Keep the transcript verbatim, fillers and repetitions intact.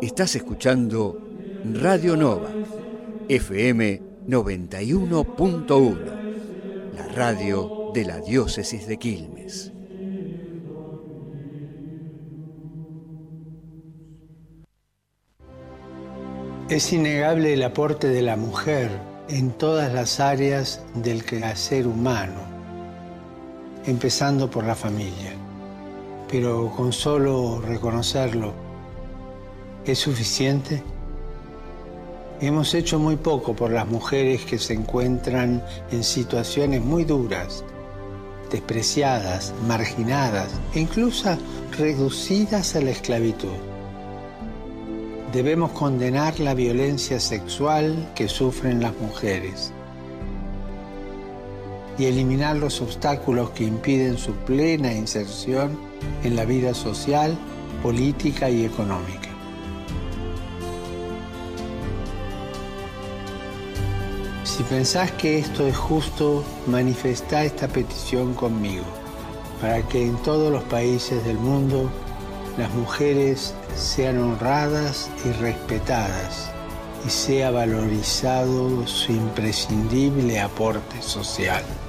Estás escuchando Radio Nova, F M noventa y uno punto uno, la radio de la diócesis de Quilmes. Es innegable el aporte de la mujer en todas las áreas del quehacer humano, empezando por la familia. Pero con solo reconocerlo, ¿es suficiente? Hemos hecho muy poco por las mujeres que se encuentran en situaciones muy duras, despreciadas, marginadas e incluso reducidas a la esclavitud. Debemos condenar la violencia sexual que sufren las mujeres y eliminar los obstáculos que impiden su plena inserción en la vida social, política y económica. Si pensás que esto es justo, manifestá esta petición conmigo, para que en todos los países del mundo las mujeres sean honradas y respetadas y sea valorizado su imprescindible aporte social.